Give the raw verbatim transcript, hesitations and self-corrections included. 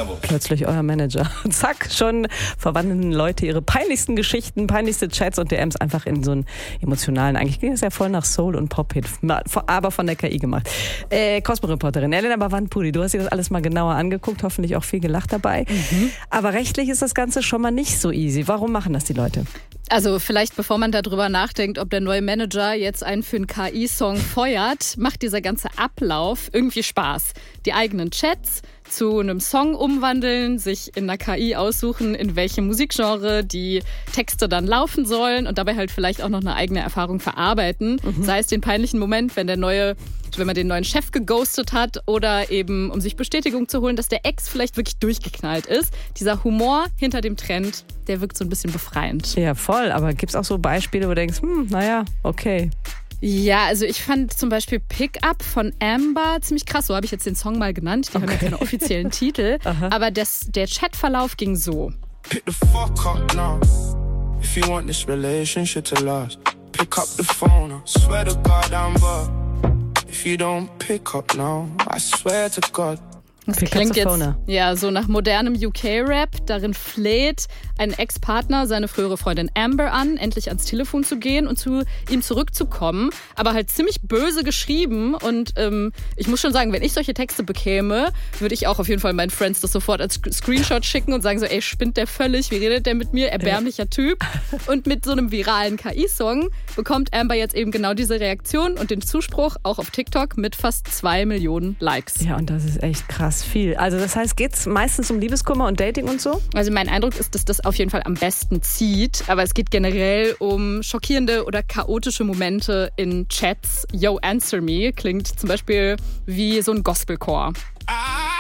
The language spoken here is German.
Plötzlich euer Manager. Zack, schon verwandeln Leute ihre peinlichsten Geschichten, peinlichste Chats und D Ms einfach in so einen emotionalen, eigentlich ging es ja voll nach Soul- und Pop-Hit, aber von der K I gemacht. Äh, Cosmo-Reporterin Elena Bawanpudi, du hast dir das alles mal genauer angeguckt, hoffentlich auch viel gelacht dabei. Mhm. Aber rechtlich ist das Ganze schon mal nicht so easy. Warum machen das die Leute? Also vielleicht bevor man darüber nachdenkt, ob der neue Manager jetzt einen für einen K I-Song feuert, macht dieser ganze Ablauf irgendwie Spaß. Die eigenen Chats zu einem Song umwandeln, sich in einer K I aussuchen, in welchem Musikgenre die Texte dann laufen sollen und dabei halt vielleicht auch noch eine eigene Erfahrung verarbeiten. Mhm. Sei es den peinlichen Moment, wenn der neue, wenn man den neuen Chef geghostet hat oder eben, um sich Bestätigung zu holen, dass der Ex vielleicht wirklich durchgeknallt ist. Dieser Humor hinter dem Trend, der wirkt so ein bisschen befreiend. Ja, voll. Aber gibt es auch so Beispiele, wo du denkst, hm, naja, okay. Ja, also ich fand zum Beispiel Pick Up von Amber ziemlich krass. So habe ich jetzt den Song mal genannt. Die okay. haben ja keine offiziellen Titel. Aber das, der Chatverlauf ging so. Pick the fuck up now. If you want this relationship to last. Pick up the phone. I swear to God, Amber. If you don't pick up now, I swear to God. Das Pick klingt jetzt ja, so nach modernem U K-Rap. Darin fleht ein Ex-Partner seine frühere Freundin Amber an, endlich ans Telefon zu gehen und zu ihm zurückzukommen. Aber halt ziemlich böse geschrieben. Und ähm, ich muss schon sagen, wenn ich solche Texte bekäme, würde ich auch auf jeden Fall meinen Friends das sofort als Screenshot schicken und sagen so, ey, spinnt der völlig? Wie redet der mit mir? Erbärmlicher Typ. Und mit so einem viralen K I-Song bekommt Amber jetzt eben genau diese Reaktion und den Zuspruch auch auf TikTok mit fast zwei Millionen Likes. Ja, und das ist echt krass. Viel. Also das heißt, geht es meistens um Liebeskummer und Dating und so? Also mein Eindruck ist, dass das auf jeden Fall am besten zieht. Aber es geht generell um schockierende oder chaotische Momente in Chats. Yo, answer me klingt zum Beispiel wie so ein Gospelchor.